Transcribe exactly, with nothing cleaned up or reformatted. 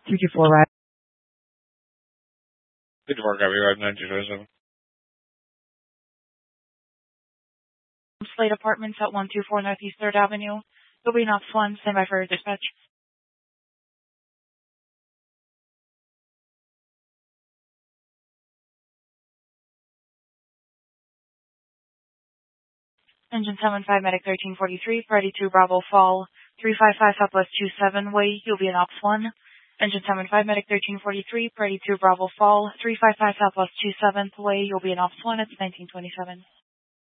three two four, right? Good work, everyone. nine two seven. Slate Apartments at one two four Northeast third Avenue. You'll be in Ops one. Stand by for dispatch. Engine seven five, Medic thirteen forty-three, Freddy two Bravo Fall, three five five Southwest two seven Way. You'll be in Ops one. Engine seven five, Medic thirteen forty-three, Freddy two Bravo Fall, three five five Southwest two seventh Way. You'll be in Ops one. It's nineteen twenty-seven.